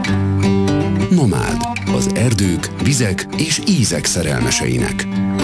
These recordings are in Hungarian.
Nomád, az erdők, vizek és ízek szerelmeseinek.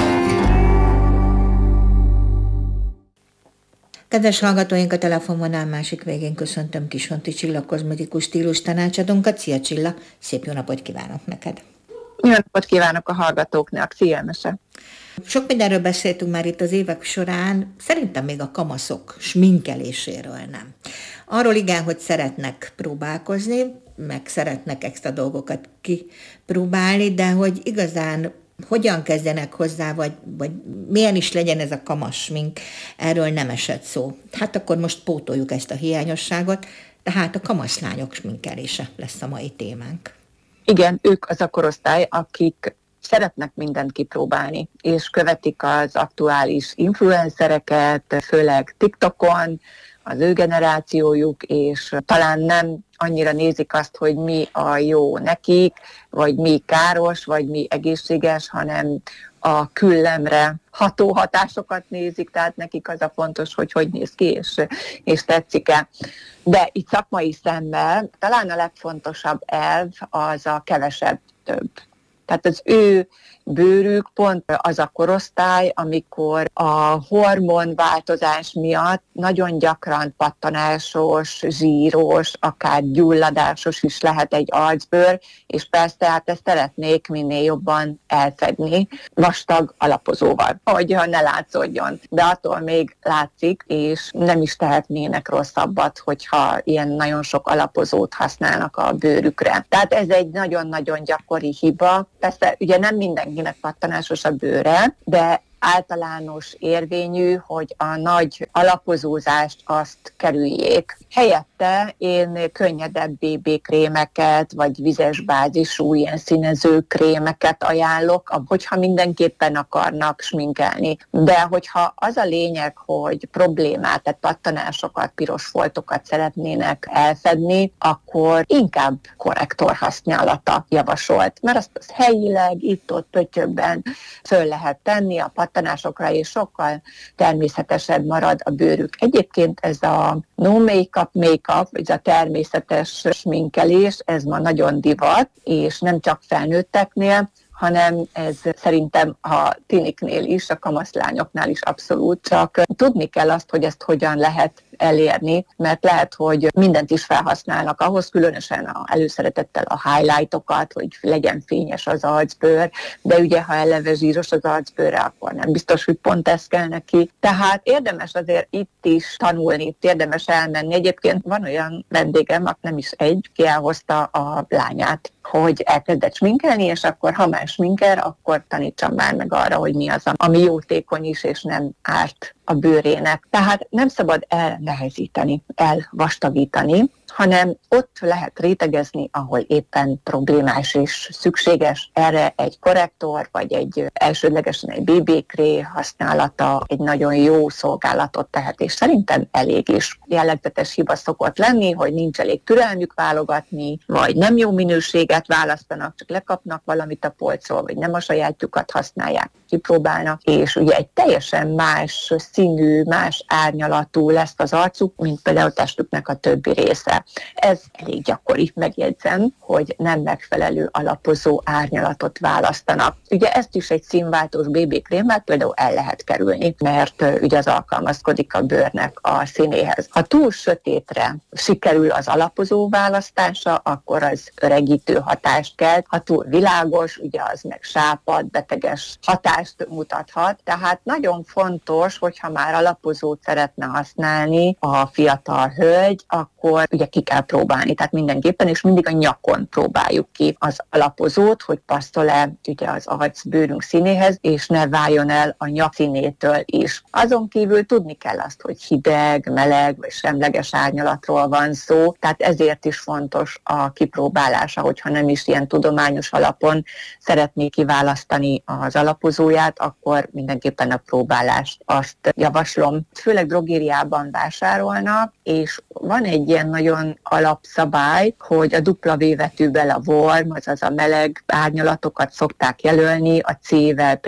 Kedves hallgatóink, a telefonvonal másik végén köszöntöm Kisonti Csilla kozmetikus stílus tanácsadónkat. Szia Csilla, szép jó napot kívánok neked! Jó napot kívánok a hallgatóknak, szia Mese! Sok mindenről beszéltünk már itt az évek során, szerintem még a kamaszok sminkeléséről nem. Arról igen, hogy szeretnek próbálkozni, meg szeretnek extra dolgokat kipróbálni, de hogy igazán hogyan kezdjenek hozzá, vagy milyen is legyen ez a kamasz smink, erről nem esett szó. Hát akkor most pótoljuk ezt a hiányosságot, tehát a kamaszlányok sminkelése lesz a mai témánk. Igen, ők az a korosztály, akik szeretnek mindent kipróbálni, és követik az aktuális influencereket, főleg TikTokon, az ő generációjuk, és talán nem annyira nézik azt, hogy mi a jó nekik, vagy mi káros, vagy mi egészséges, hanem a küllemre ható hatásokat nézik, tehát nekik az a fontos, hogy néz ki, és tetszik-e. De itt szakmai szemmel talán a legfontosabb elv az a kevesebb több. Tehát az ő bőrük pont az a korosztály, amikor a hormonváltozás miatt nagyon gyakran pattanásos, zsíros, akár gyulladásos is lehet egy arcbőr, és persze hát ezt szeretnék minél jobban elfedni vastag alapozóval, hogy ne látszódjon. De attól még látszik, és nem is tehetnének rosszabbat, hogyha ilyen nagyon sok alapozót használnak a bőrükre. Tehát ez egy nagyon-nagyon gyakori hiba. Persze ugye nem mindenkinek pattanásos a bőre, de általános érvényű, hogy a nagy alapozózást azt kerüljék. Helyette én könnyedebb BB krémeket, vagy vizes bázisú ilyen színező krémeket ajánlok, hogyha mindenképpen akarnak sminkelni. De hogyha az a lényeg, hogy problémát, tehát pattanásokat, piros foltokat szeretnének elfedni, akkor inkább korrektor használata javasolt. Mert azt helyileg, itt-ott pöttyökben föl lehet tenni a pattanásokra, és sokkal természetesebb marad a bőrük. Egyébként ez a no make-up, vagy a természetes sminkelés, ez ma nagyon divat, és nem csak felnőtteknél, hanem ez szerintem a tiniknél is, a kamaszlányoknál is abszolút, csak tudni kell azt, hogy ezt hogyan lehet elérni, mert lehet, hogy mindent is felhasználnak ahhoz, különösen előszeretettel a highlightokat, hogy legyen fényes az arcbőr, de ugye, ha eleve zsíros az arcbőre, akkor nem biztos, hogy pont ez kell neki. Tehát érdemes azért itt is tanulni, itt érdemes elmenni. Egyébként van olyan vendégem, aki nem is egy, ki elhozta a lányát, hogy elkezdett sminkelni, és akkor ha már sminker, akkor tanítsam már meg arra, hogy mi az, ami jótékony is, és nem árt a bőrének. Tehát nem szabad elnehezíteni, elvastagítani, hanem ott lehet rétegezni, ahol éppen problémás és szükséges. Erre egy korrektor, vagy egy elsődlegesen egy BB krém használata egy nagyon jó szolgálatot tehet, és szerintem elég is. Jellegzetes hiba szokott lenni, hogy nincs elég türelmük válogatni, vagy nem jó minőséget választanak, csak lekapnak valamit a polcról, vagy nem a sajátjukat használják, kipróbálnak, és ugye egy teljesen más színű, más árnyalatú lesz az arcuk, mint például a testüknek a többi része. Ez elég gyakori, megjegyzem, hogy nem megfelelő alapozó árnyalatot választanak. Ugye ezt is egy színváltós BB krémmel például el lehet kerülni, mert ugye az alkalmazkodik a bőrnek a színéhez. Ha túl sötétre sikerül az alapozó választása, akkor az öregítő hatást kelt. Ha túl világos, ugye az meg sápad, beteges hatást mutathat. Tehát nagyon fontos, hogyha már alapozót szeretne használni a fiatal hölgy, akkor ugye ki kell próbálni, tehát mindenképpen, és mindig a nyakon próbáljuk ki az alapozót, hogy passzol-e ugye az arcbőrünk színéhez, és ne váljon el a nyak színétől is. Azon kívül tudni kell azt, hogy hideg, meleg vagy semleges árnyalatról van szó, tehát ezért is fontos a kipróbálása, hogyha nem is ilyen tudományos alapon szeretné kiválasztani az alapozóját, akkor mindenképpen a próbálást azt javaslom. Főleg drogériában vásárolnak, és van egy ilyen nagyon alapszabály, hogy a W betűvel a warm, azaz a meleg árnyalatokat szokták jelölni, a C-vel pedig a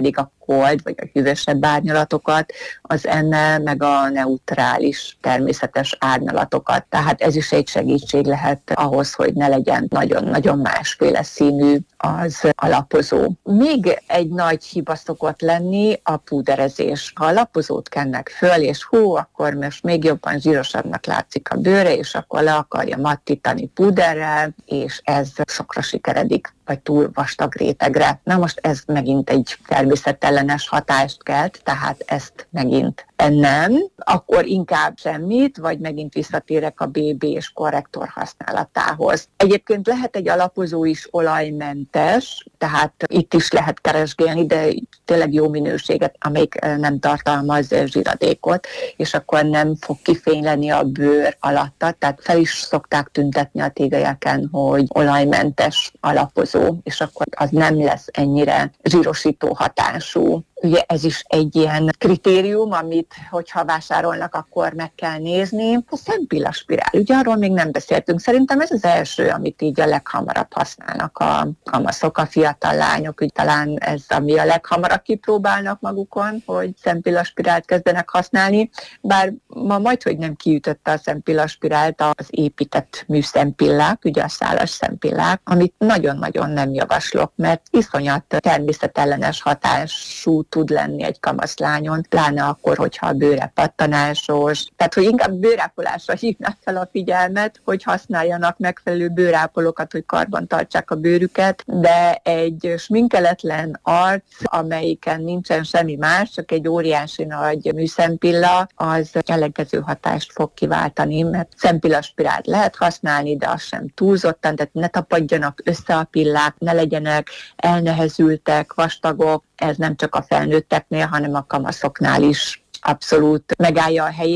alkoholt, vagy a hűvösebb árnyalatokat, az enne meg a neutrális természetes árnyalatokat. Tehát ez is egy segítség lehet ahhoz, hogy ne legyen nagyon-nagyon másféle színű az alapozó. Még egy nagy hiba szokott lenni a púderezés. Ha a alapozót kennek föl, és akkor most még jobban zsírosabbnak látszik a bőre, és akkor le akarja mattítani púderrel, és ez sokra sikeredik, vagy túl vastag rétegre. Na most ez megint egy természetellenes hatást kelt, tehát ezt megint nem, akkor inkább semmit, vagy megint visszatérek a BB és korrektor használatához. Egyébként lehet egy alapozó is olajmentes, tehát itt is lehet keresgélni, de tényleg jó minőséget, amelyik nem tartalmaz zsíradékot, és akkor nem fog kifényleni a bőr alatta, tehát fel is szokták tüntetni a tégelyeken, hogy olajmentes alapozó, és akkor az nem lesz ennyire zsírosító hatású. Ugye ez is egy ilyen kritérium, amit, hogyha vásárolnak, akkor meg kell nézni. A szempillaspirál, ugye arról még nem beszéltünk. Szerintem ez az első, amit így a leghamarabb használnak a kamaszok, a fiatal lányok. Úgy talán ez, ami a leghamarabb kipróbálnak magukon, hogy szempillaspirált kezdenek használni. Bár ma majdhogy nem kiütötte a szempillaspirált az épített műszempillák, ugye a szálas szempillák, amit nagyon-nagyon nem javaslok, mert iszonyat természetellenes hatású tud lenni egy kamaszlányon, pláne akkor, hogyha a bőre pattanásos. Tehát, hogy inkább bőrápolásra hívnák fel a figyelmet, hogy használjanak megfelelő bőrápolókat, hogy karban tartsák a bőrüket, de egy sminkeletlen arc, amelyiken nincsen semmi más, csak egy óriási nagy műszempilla, az ellenkező hatást fog kiváltani, mert szempillaspirált lehet használni, de az sem túlzottan, tehát ne tapadjanak össze a pillák, ne legyenek elnehezültek, vastagok, ez nem csak a felnőtteknél, hanem a kamaszoknál is abszolút megállja a helyét.